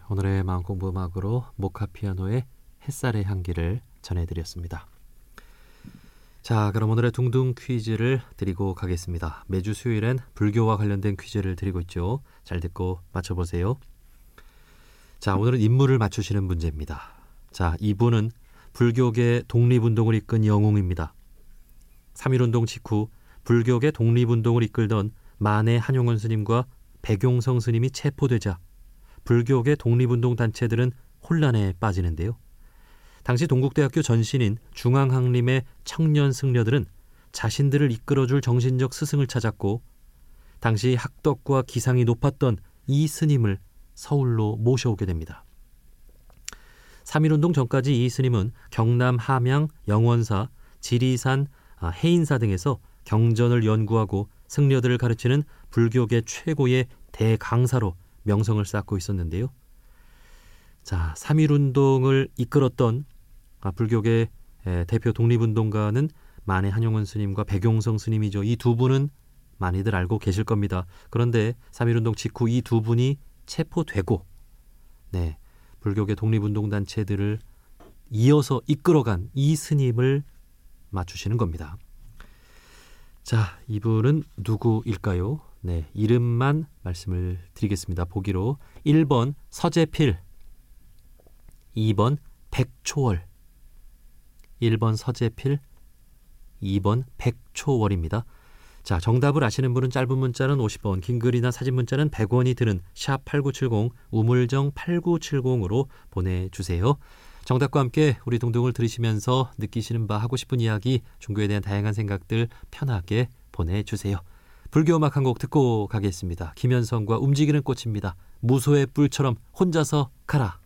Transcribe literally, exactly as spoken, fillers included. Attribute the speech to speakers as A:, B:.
A: 오늘의 마음공부 음악으로 모카피아노의 햇살의 향기를 전해드렸습니다. 자, 그럼 오늘의 둥둥 퀴즈를 드리고 가겠습니다. 매주 수요일엔 불교와 관련된 퀴즈를 드리고 있죠. 잘 듣고 맞춰보세요. 자, 오늘은 인물을 맞추시는 문제입니다. 자, 이분은 불교계 독립운동을 이끈 영웅입니다. 삼일운동 직후 불교계 독립운동을 이끌던 만해 한용운 스님과 백용성 스님이 체포되자 불교계 독립운동 단체들은 혼란에 빠지는데요. 당시 동국대학교 전신인 중앙학림의 청년 승려들은 자신들을 이끌어줄 정신적 스승을 찾았고 당시 학덕과 기상이 높았던 이 스님을 서울로 모셔오게 됩니다. 삼일운동 전까지 이 스님은 경남 함양, 영원사, 지리산, 해인사 등에서 경전을 연구하고 승려들을 가르치는 불교계 최고의 대강사로 명성을 쌓고 있었는데요. 자, 삼일운동을 이끌었던 아, 불교계 에, 대표 독립운동가는 만해 한용운 스님과 백용성 스님이죠. 이 두 분은 많이들 알고 계실 겁니다. 그런데 삼일운동 직후 이 두 분이 체포되고 네, 불교계 독립운동 단체들을 이어서 이끌어간 이 스님을 맞추시는 겁니다. 자, 이분은 누구일까요? 네, 이름만 말씀을 드리겠습니다. 보기로 일 번 서재필, 이 번 백초월, 일 번 서재필, 이 번 백초월입니다. 자, 정답을 아시는 분은 짧은 문자는 오십 원, 긴 글이나 사진 문자는 백 원이 드는 샵 팔구칠공, 우물정 팔구칠공으로 보내주세요. 정답과 함께 우리 동동을 들으시면서 느끼시는 바, 하고 싶은 이야기, 종교에 대한 다양한 생각들 편하게 보내주세요. 불교 음악 한 곡 듣고 가겠습니다. 김현성과 움직이는 꽃입니다. 무소의 뿔처럼 혼자서 가라.